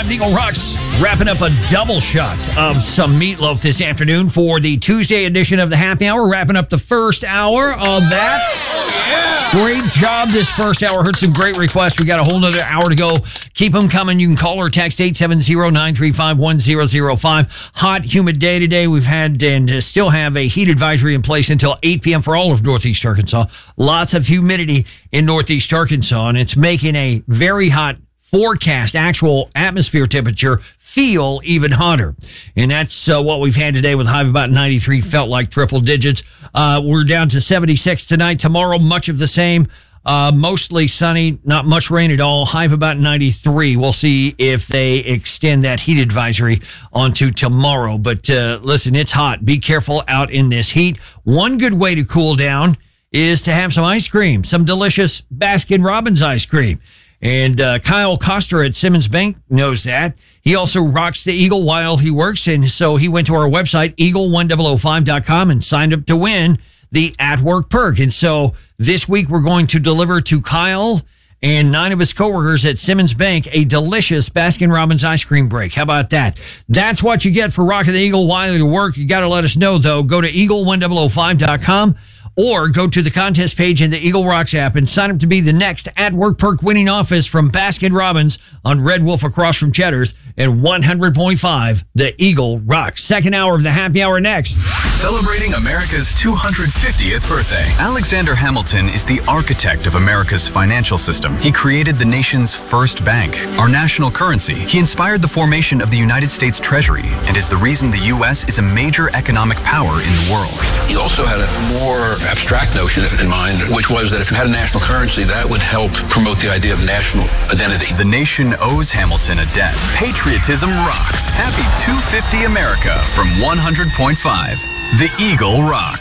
Rock and Eagle Rocks wrapping up a double shot of some meatloaf this afternoon for the Tuesday edition of the Happy Hour, wrapping up the first hour of that. Yeah. Great job this first hour. Heard some great requests. We got a whole nother hour to go. Keep them coming. You can call or text 870-935-1005. Hot, humid day today. We've had and still have a heat advisory in place until 8 p.m. for all of Northeast Arkansas. Lots of humidity in Northeast Arkansas, and it's making a very hot forecast, actual atmosphere temperature, feel even hotter. And that's what we've had today with a high of about 93, felt like triple digits. We're down to 76 tonight. Tomorrow, much of the same. Mostly sunny, not much rain at all. High of about 93. We'll see if they extend that heat advisory onto tomorrow. But listen, it's hot. Be careful out in this heat. One good way to cool down is to have some ice cream, some delicious Baskin-Robbins ice cream. And Kyle Koster at Simmons Bank knows that. He also rocks the Eagle while he works. And so he went to our website, eagle1005.com, and signed up to win the At Work perk. And so this week we're going to deliver to Kyle and 9 of his coworkers at Simmons Bank a delicious Baskin-Robbins ice cream break. How about that? That's what you get for rocking the Eagle while you work. You got to let us know, though. Go to eagle1005.com. Or go to the contest page in the Eagle Rocks app and sign up to be the next At Work perk winning office from Baskin-Robbins on Red Wolf across from Cheddar's and 100.5 The Eagle Rocks. Second hour of the Happy Hour next. Celebrating America's 250th birthday. Alexander Hamilton is the architect of America's financial system. He created the nation's first bank, our national currency. He inspired the formation of the United States Treasury and is the reason the U.S. is a major economic power in the world. He also had a more abstract notion in mind, which was that if you had a national currency, that would help promote the idea of national identity. The nation owes Hamilton a debt. Patriotism rocks. Happy 250 America from 100.5. The Eagle Rocks.